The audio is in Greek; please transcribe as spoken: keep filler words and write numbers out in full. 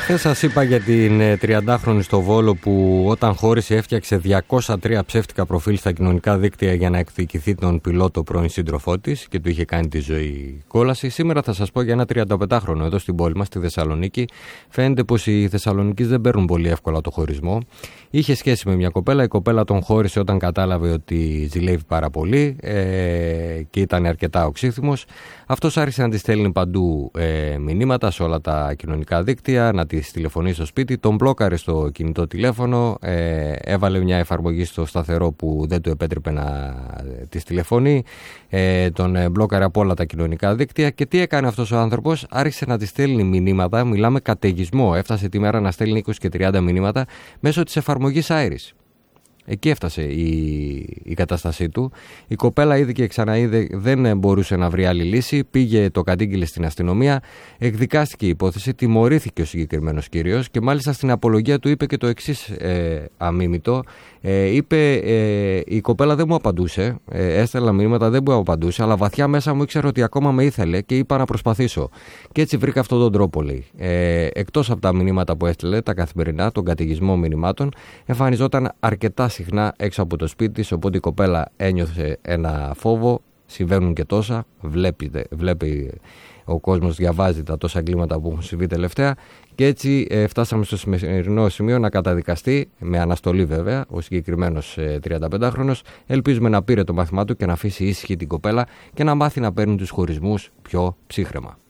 Χθες σας είπα για την τριαντάχρονη στο Βόλο που όταν χώρισε έφτιαξε διακόσια τρία ψεύτικα προφίλ στα κοινωνικά δίκτυα για να εκδικηθεί τον πιλότο πρώην σύντροφό της και του είχε κάνει τη ζωή κόλαση. Σήμερα θα σας πω για ένα τριανταπεντάχρονο εδώ στην πόλη μας, στη Θεσσαλονίκη. Φαίνεται πως οι Θεσσαλονικείς δεν παίρνουν πολύ εύκολα το χωρισμό. Είχε σχέση με μια κοπέλα. Η κοπέλα τον χώρισε όταν κατάλαβε ότι ζηλεύει πάρα πολύ ε, και ήταν αρκετά οξύθυμος. Αυτός άρχισε να τη στέλνει παντού ε, μηνύματα σε όλα τα κοινωνικά δίκτυα, να τη τηλεφωνεί στο σπίτι, τον μπλόκαρε στο κινητό τηλέφωνο, ε, έβαλε μια εφαρμογή στο σταθερό που δεν του επέτρεπε να της τηλεφωνεί, ε, τον μπλόκαρε από όλα τα κοινωνικά δίκτυα. Και τι έκανε αυτός ο άνθρωπος? Άρχισε να τη στέλνει μηνύματα, μιλάμε καταιγισμό, έφτασε τη μέρα να στέλνει είκοσι και τριάντα μηνύματα μέσω της εφαρμογής Iris. Εκεί έφτασε η, η κατάστασή του. Η κοπέλα είδε και ξαναείδε, δεν μπορούσε να βρει άλλη λύση. Πήγε, το κατήγγειλε στην αστυνομία. Εκδικάστηκε η υπόθεση. Τιμωρήθηκε ο συγκεκριμένος κύριος και μάλιστα στην απολογία του είπε και το εξής ε, αμίμητο. Ε, είπε ε, η κοπέλα δεν μου απαντούσε. Ε, έστελνα μηνύματα, δεν μου απαντούσε. Αλλά βαθιά μέσα μου ήξερα ότι ακόμα με ήθελε και είπα να προσπαθήσω. Και έτσι βρήκα αυτόν τον τρόπο, λέει. Ε, εκτός από τα μηνύματα που έστειλε, τα καθημερινά, τον καταιγισμό μηνυμάτων, εμφανιζόταν αρκετά συχνά έξω από το σπίτι της, οπότε η κοπέλα ένιωθε ένα φόβο. Συμβαίνουν και τόσα, βλέπετε, βλέπει ο κόσμος, διαβάζει τα τόσα εγκλήματα που έχουν συμβεί τελευταία και έτσι ε, φτάσαμε στο σημερινό σημείο να καταδικαστεί, με αναστολή βέβαια, ο συγκεκριμένος ε, τριανταπεντάχρονος. Ελπίζουμε να πήρε το μάθημά του και να αφήσει ήσυχη την κοπέλα και να μάθει να παίρνουν τους χωρισμούς πιο ψύχραιμα.